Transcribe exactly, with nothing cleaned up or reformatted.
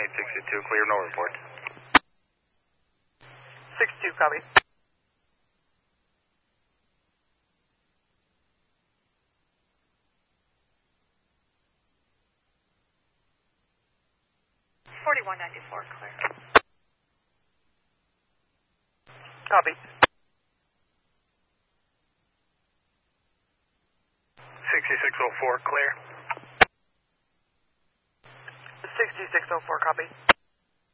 eight sixty-two, clear, no report. sixty-two, copy. forty-one ninety-four, clear. Copy. sixty-six oh four, clear. sixty-six oh four, copy.